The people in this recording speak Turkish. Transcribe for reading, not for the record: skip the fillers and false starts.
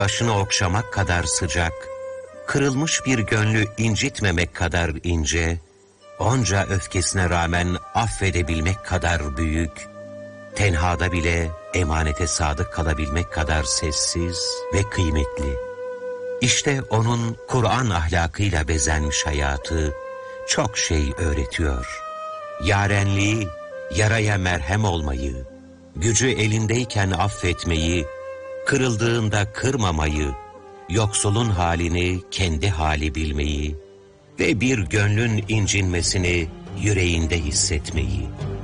başını okşamak kadar sıcak, kırılmış bir gönlü incitmemek kadar ince, onca öfkesine rağmen affedebilmek kadar büyük, tenhada bile emanete sadık kalabilmek kadar sessiz ve kıymetli. İşte onun Kur'an ahlakıyla bezenmiş hayatı çok şey öğretiyor. Yarenliği, yaraya merhem olmayı, gücü elindeyken affetmeyi, kırıldığında kırmamayı, yoksulun halini kendi hali bilmeyi ve bir gönlün incinmesini yüreğinde hissetmeyi.